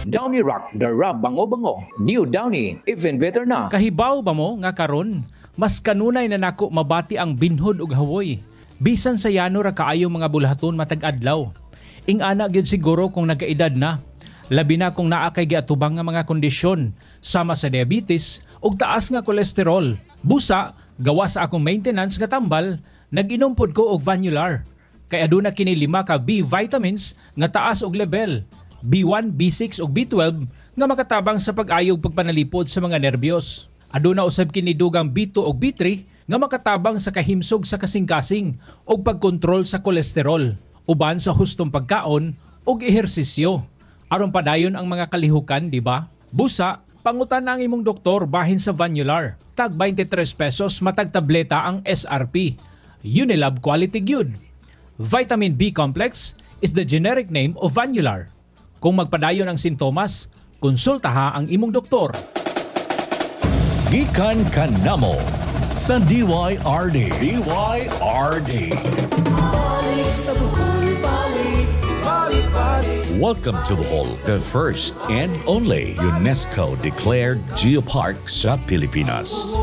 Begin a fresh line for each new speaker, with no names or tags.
Downy Rock, the rub bango-bango. New Downy, even better na.
Kahibaw ba mo nga karon? Mas kanunay na nako mabati ang binhod ug hawoy. Bisan sa yano ra kaayo mga bulhaton matag adlaw. Ing ana gyud siguro kung nagaedad na. Labi na kung naa kay giatubang nga mga kondisyon sama sa diabetes ug taas nga kolesterol. Busa, gawa sa akong maintenance nga tambal, nag-inom pod ko og Vanular. Kay aduna kini 5 ka B vitamins nga taas og level. B1, B6 ug B12 nga makatabang sa pag-ayog pagpanalipod sa mga nerbiyos. Aduna usab kini dugang B2 ug B3 nga makatabang sa kahimsog sa kasing-kasing ug pagkontrol sa kolesterol, uban sa hustong pagkaon ug ehersisyo. Aron padayon ang mga kalihukan, di ba? Busa, pangutan ang imong doktor bahin sa Vanular. Tag 23 pesos matag tableta ang SRP. Unilab Quality Good. Vitamin B Complex is the generic name of Vanular. Kung magpadayon ang sintomas, konsultaha ang imong doktor.
Gikan kanamo sa DYRD. Welcome to Bohol, the first and only UNESCO-declared geopark sa Pilipinas.